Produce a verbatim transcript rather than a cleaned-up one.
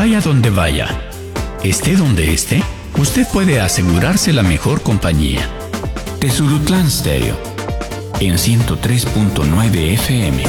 Vaya donde vaya, esté donde esté, usted puede asegurarse la mejor compañía. Tesulutlán Stereo, en ciento tres punto nueve F M.